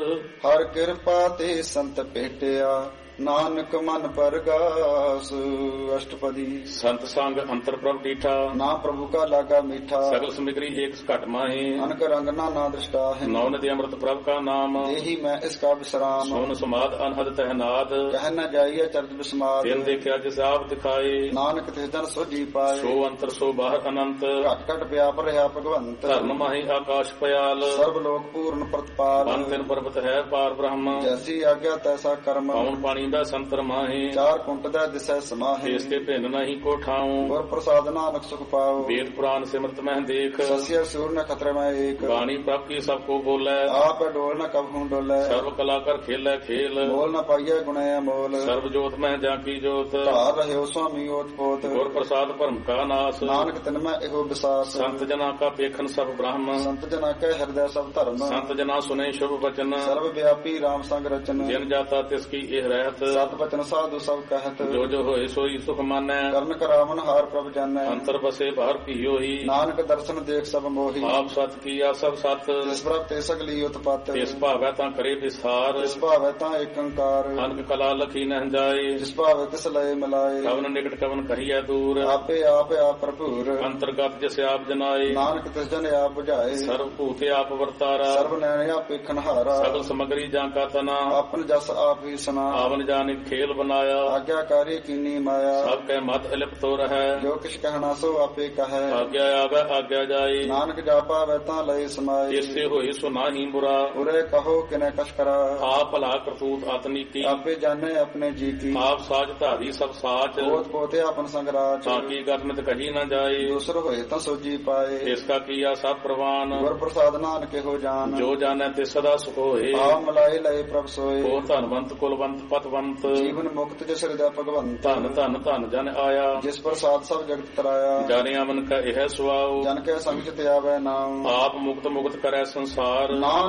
ਹਰ ਕਿਰਪਾ ਤੇ ਸੰਤ ਭੇਟਿਆ, ਨਾਨਕ ਮਨ ਪਰਗਾਸ। ਅਸ਼ਟਪਦੀ। ਸੰਤ ਸੰਗ ਅੰਤਰ ਪ੍ਰਭ ਡੀਠਾ, ਨਾ ਪ੍ਰਭੂ ਕਾ ਲਾਗਾ ਮੀਠਾ। ਸਗਲ ਸਮਿਗਰੀ ਏਕ ਘਟ ਮਾਹੀ, ਅਨਕ ਰੰਗ ਨਾ ਦ੍ਰਿਸ਼ਟਾ ਹੈ। ਨੌ ਨਦੀ ਅੰਮ੍ਰਿਤ ਪ੍ਰਭ ਕਾ ਨਾਮ, ਇਹੀ ਮੈਂ ਇਸ ਕਾ ਵਿਸਰਾਮ। ਸੋਨ ਸਮਾਦ ਅਨਹਦ ਤਹਿਨਾਦ, ਕਹਿ ਨ ਜਾਈਏ ਚਰਜ ਬਿਸਮਾਦ। ਦਿਨ ਦੇਖਿਆ ਜਿਸ ਆਪ ਦਿਖਾਏ, ਨਾਨਕ ਤਿਸ ਜਨ ਸੋਜੀ ਪਾਏ। ਸੋ ਅੰਤਰ ਸੋ ਬਾਹਰ ਅਨੰਤ, ਘਟ ਘਟ ਵਿਆਪ ਰਿਹਾ ਭਗਵੰਤ। ਧਰਮ ਮਾਹੀ ਆਕਾਸ਼ ਪਿਆਲ, ਸਰਬ ਲੋਕ ਪੂਰਨ ਪ੍ਰਤਪਾਲ। ਬਨ ਤਿਨ ਪਰਬਤ ਹੈ ਪਾਰ ਬ੍ਰਹਮ, ਜੈਸੀ ਆਗਿਆ ਤੈਸਾ ਕਰਮ। ਪਉਣ ਪਾਣੀ ਦਾ ਸੰਤਰ ਮਾਹੀ, ਚਾਰ ਕੁੰਟ ਦਾ ਦਿਸੈ ਸਮਾਹੀ। ਇਸ ਕੇ ਭਿੰਨ ਨਹੀਂ ਕੋ ਠਾਉ, ਗੁਰ ਪ੍ਰਸਾਦ ਨਾਨਕ ਸੁਖ ਪਾਉ। ਵੇਦ ਪੁਰਾਨ ਸਿਮਰਤ ਮਹਿ ਦੇਖ, ਸਸਿਆ ਸੂਰ ਨ ਖਤਰੇ ਮੈਂ ਏਕ। ਬਾਣੀ ਪ੍ਰਭ ਕੀ ਸਭ ਕੋ ਬੋਲੇ, ਆਪ ਡੋਲ ਨ ਕਬਹੂ ਡੋਲੇ। ਸਰਬ ਕਲਾ ਕਰ ਖੇਲੇ ਖੇਲ, ਬੋਲ ਨ ਪਾਈਐ ਗੁਣੇ ਅਮੋਲ। ਸਰਬ ਜੋਤ ਮਹਿ ਜਾਂ ਕੀ ਜੋਤ, ਧਾਰ ਰਹਿਓ ਸੁਆਮੀ ਓਤ ਪੋਤ। ਗੁਰ ਪ੍ਰਸਾਦ ਭਰਮ ਕਾ ਨਾਸ, ਨਾਨਕ ਤਿਨ ਮੈਂ ਇਹੋ ਵਿਸਾਸ। ਸੰਤ ਜਨਾ ਕਾ ਪੇਖਨ ਸਭ ਬ੍ਰਹਮ, ਸੰਤ ਜਨਾ ਕੈ ਹਿਰਦੈ ਸਭ ਧਰਮ। ਸੰਤ ਜਨਾ ਸੁਨੇ ਸ਼ੁਭ ਬਚਨ, ਸਰਬ ਵਿਆਪੀ ਰਾਮ ਸੰਗ ਰਚਨ। ਜਿਨ ਜਾਤਾ ਤਿਸ ਕੀ ਇਹ ਰਹਿਤ, ਸਤ ਬਚਨ ਸਾਧੂ ਸਭ ਕਹਿਤ। ਜੋ ਜੋ ਹੋਏ ਸੋਈ ਸੁਖ ਮਾਨੈ, ਕਰਨ ਕਰਾਵਨ ਹਾਰ ਪ੍ਰਭ ਜਾਣੈ। ਅੰਤਰ ਬਸੇ ਬਾਹਰ ਕੀਓ ਹੀ, ਨਾਨਕ ਦਰਸ਼ਨ ਦੇਖ ਸਭ ਮੋਹੀ। ਆਪ ਸਤ ਕੀਆ ਸਭ ਸਤ, ਜਿਸ ਪ੍ਰਭ ਤੇ ਸਗਲੀ ਉਤਪਤ। ਤਿਸ ਭਾਵੈ ਤਾਂ ਕਰੇ ਵਿਸਾਰ, ਜਿਸ ਭਾਵੈ ਤਾਂ ਏਕ ਓੰਕਾਰ। ਅਨਕ ਕਲਾ ਲਖੀ ਨਹਿ ਜਾਏ, ਜਿਸ ਭਾਵੈ ਤਿਸ ਲਏ ਮਿਲਾਏ। ਕਵਨ ਨਿਕਟ ਕਵਨ ਕਹੀਐ ਦੂਰ, ਆਪੇ ਆਪ ਭਰਪੂਰ। ਅੰਤਰਗਤ ਜਿਸ ਆਪ ਜਨਾਏ, ਨਾਨਕ ਤਿਸ ਜਨ ਆਪ ਬੁਝਾਏ। ਸਰਬ ਭੂਤੇ ਆਪ ਵਰਤਾਰਾ, ਸਰਬ ਨੈਣ ਆਪ ਵੇਖਣ ਹਾਰਾ। ਸਗਲ ਸਮਗਰੀ ਜਾਂ ਕਾ ਤਨਾ, ਆਪਨ ਜਸ ਆਪ ਹੀ ਸੁਨਾ। ਆਵਨ ਜਾਨਿ ਖੇਲ ਬਨਾਇਆ, ਆਗਿਆਕਾਰੀ ਕੀਨੀ ਮਾਇਆ। ਸਭ ਕੈ ਮਤ ਅਲਿਪਤੋ ਰਹੈ, ਜੋ ਕਿਛ ਕਹਿਣਾ ਸੋ ਆਪੇ ਕਹੈ। ਆਗਿਆ ਆਵੈ ਆਗਿਆ ਜਾਏ, ਨਾਨਕ ਜਾਪਾਵੈ ਤਾਂ ਲਏ ਸਮਾਏ। ਇਸੇ ਹੋਏ ਸੋ ਨਾਹੀ ਬੁਰਾ, ਉਰੇ ਕਹੋ ਕਿਨੈ ਕਛ ਕਰਾ। ਆਪ ਭਲਾ ਕਰਤੂਤ ਆਤਨੀਕੀ, ਆਪੇ ਜਾਣੇ ਆਪਣੇ ਜੀ ਕੀ। ਆਪ ਸਾਜ ਧਾਰੀ ਸਭ ਸਾਚ, ਪੋਤ ਪੋਤੇ ਆਪਨ ਸੰਗਰਾਚ। ਤਾਂ ਕੀ ਗਰਨਤ ਕਹੀ ਨਾ ਜਾਏ, ਦੂਸਰ ਹੋਏ ਤਾਂ ਸੋਜੀ ਪਾਏ। ਇਸ ਕਾ ਕੀਆ ਸਭ ਪ੍ਰਵਾਨ, ਗੁਰ ਪ੍ਰਸਾਦ ਨਾਨਕ ਇਹੋ ਜਾਨ। ਜੋ ਜਾਣੈ ਤੇ ਸਦਾ ਸੁਖ ਹੋਏ, ਆਪ ਮਲਾਏ ਲਏ ਪ੍ਰਭ ਸੋਏ। ਉਹ ਧਨਵੰਤ ਕੁਲਵੰਤ ਪਤਵੰਤ, ਜੀਵਨ ਮੁਕਤ ਜਿਸ ਹਿਰਦੈ ਭਗਵੰਤ। ਧਨ ਧਨ ਧਨ ਜਨ ਆਇਆ, ਜਿਸ ਪ੍ਰਸਾਦ ਸਭ ਜਗਤ ਤਰਾਇਆ। ਜਾਣਿਆ ਮਨ ਕਾ ਇਹ ਸੁਆਉ, ਜਨ ਕੈ ਸੰਗ ਚਿਤ ਆਵੈ ਨਾਮ। ਆਪ ਮੁਕਤ ਮੁਕਤ ਕਰੈ ਸੰਸਾਰ। ਨਾਮ